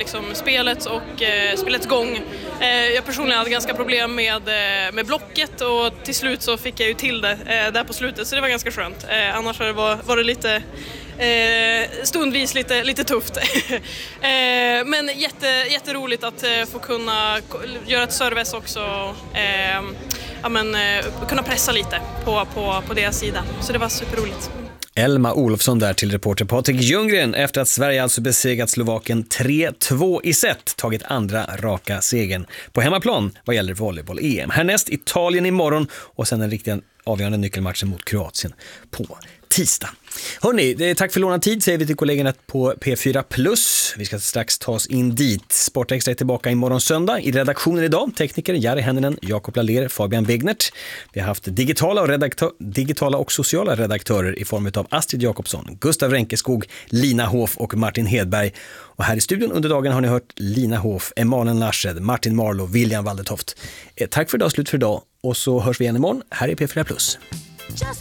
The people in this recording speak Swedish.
liksom spelet och spelets gång. Jag personligen hade ganska problem med blocket och till slut så fick jag ju till det där på slutet, så det var ganska skönt. Annars var det lite stundvis lite tufft. Men jätteroligt att få kunna göra ett service också, kunna pressa lite på deras sida. Så det var superroligt. Elma Olofsson där till reporter Patrik Ljunggren efter att Sverige alltså besegrat Slovakien 3-2 i set, tagit andra raka segern på hemmaplan vad gäller volleyboll-EM. Härnäst Italien imorgon och sen den riktiga avgörande nyckelmatchen mot Kroatien på tisdag. Hörrni, tack för lånad tid säger vi till kollegorna på P4+. Vi ska strax ta oss in dit. Sportextra är tillbaka imorgon söndag. I redaktionen idag, tekniker Jari Henninen, Jakob Laller, Fabian Wegnert. Vi har haft digitala och sociala redaktörer i form av Astrid Jakobsson, Gustav Renkeskog, Lina Hof och Martin Hedberg. Och här i studion under dagen har ni hört Lina Hof, Emanuel Narshed, Martin Marlow, William Waldertoft. Tack för idag, slut för idag. Och så hörs vi igen imorgon. Här är P4+.